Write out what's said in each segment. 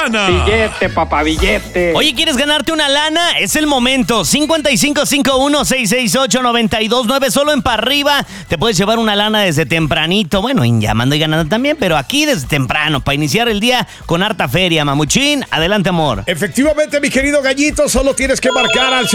lana. Billete, papá, billete. Oye, ¿quieres ganarte una lana? Es el momento. 5551-668-9299. Solo en para arriba te puedes llevar una lana desde tempranito. Bueno, llamando y ganando también, pero aquí desde temprano, para iniciar el día con harta feria. Mamuchín, adelante, amor. Efectivamente, mi querido Gallito, solo tienes que marcar al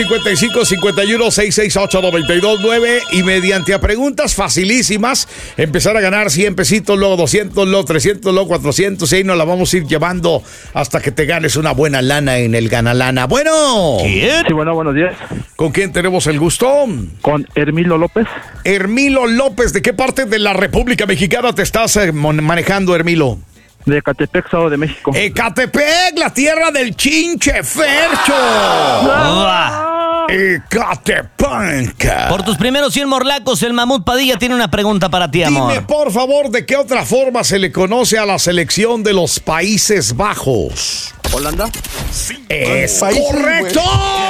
5551-668-9299 y mediante a preguntas facilísimas empezar a ganar 100 pesitos, luego 200, luego 300, luego 400 y ahí nos la vamos a ir llevando hasta que te ganes una buena lana en el Ganalana. Bueno. ¿Quién? Sí, bueno, buenos días. ¿Con quién tenemos el gusto? Con Hermilo López. Hermilo López, ¿de qué parte de la República Mexicana te estás manejando, Hermilo? De Ecatepec, Estado de México. Ecatepec, la tierra del chinche Fercho. Ecatepec. Por tus primeros 100 morlacos, el Mamut Padilla tiene una pregunta para ti, amor. Dime, por favor, ¿de qué otra forma se le conoce a la selección de los Países Bajos? ¿Holanda? ¡Es correcto!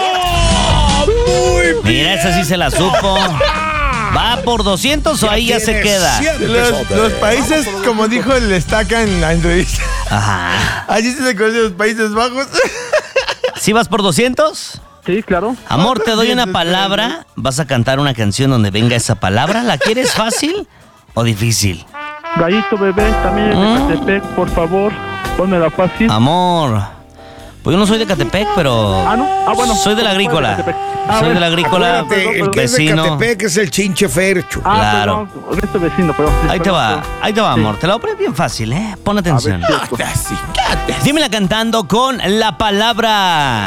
Muy bien. Mira, esa sí se la supo. ¿Va por 200 o ahí ya se queda? Los países, como dijo el Estaca en la entrevista. Ajá. Allí se le conocen los Países Bajos. ¿Sí vas por 200? Sí, claro. Amor, te doy una palabra. Vas a cantar una canción donde venga esa palabra. ¿La quieres fácil o difícil? Gallito bebé, también de Ecatepec, por favor, pónmela fácil. Amor, pues yo no soy de Ecatepec, pero... Ah, ¿no? Ah, bueno. Soy de la agrícola. Soy de la agrícola, Acuérdate, el que es de vecino. Ecatepec es el chinche Fercho. Claro. Perdón, este vecino, perdón. Ahí te va, amor. Te la voy a poner bien fácil, ¿eh? Pon atención. Dímela cantando con la palabra...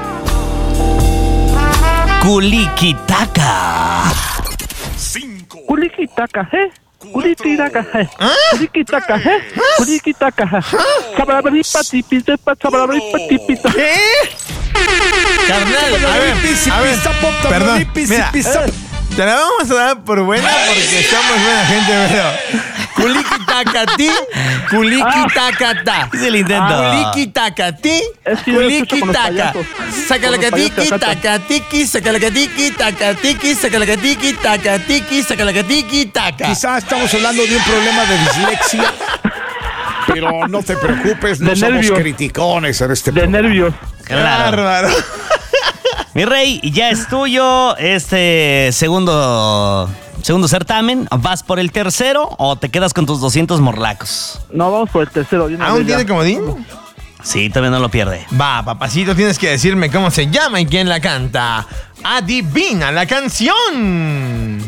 Culiquitaca. Culiquitaca, Culiquitaca, Culiquitaca, Culiquitaca. Sabalabripa, tipita, sabalabripa, tipita. Carnal, A ver, perdón, mira, te la vamos a dar por buena porque somos buena gente, pero... Culiquitacatí, culiquitacatá. es el intento. Culiquitacatí, Es que yo lo escucho con los culiquitaca. payasos. Sacalacatiqui, Con los payasos tacatiqui, sacalacatiqui, tacatiqui, sacalacatiqui, tacatiqui, sacalacatiqui, taca. Quizás estamos hablando de un problema de dislexia, pero no te preocupes, no De somos nervios. criticones en este De programa. nervios. Claro. Bárbaro. Mi rey, ya es tuyo este segundo certamen. ¿Vas por el tercero o te quedas con tus 200 morlacos? No, vamos por el tercero. de una ¿Aún vez ya. tiene comodín? Sí, todavía no lo pierde. Va, papacito, tienes que decirme cómo se llama y quién la canta. Adivina la canción.